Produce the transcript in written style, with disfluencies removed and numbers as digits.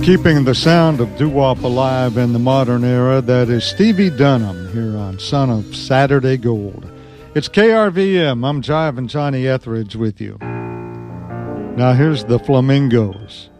Keeping the sound of doo-wop alive in the modern era, that is Stevie Dunham here on Son of Saturday Gold. It's KRVM. I'm Jive and Johnny Etheridge with you. Now here's the Flamingos.